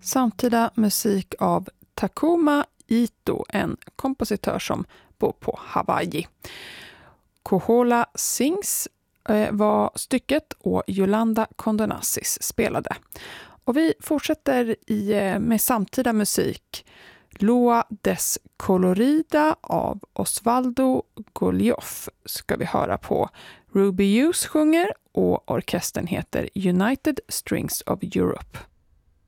Samtida musik av Takuma Ito, en kompositör som bor på Hawaii. Kohola Sings var stycket och Yolanda Condonassis spelade. Och vi fortsätter med samtida musik. Lua des Colorida av Osvaldo Golioff ska vi höra på. Ruby Hughes sjunger och orkestern heter United Strings of Europe.